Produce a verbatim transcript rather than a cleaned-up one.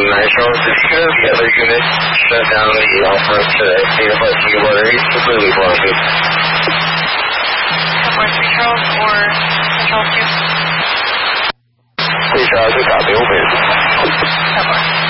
nine Charles, if you could, the other unit shut down the Alpha to eight of us, you were completely blocking. ten four three Charles or Charles two? three Charles, we copy, open. ten four.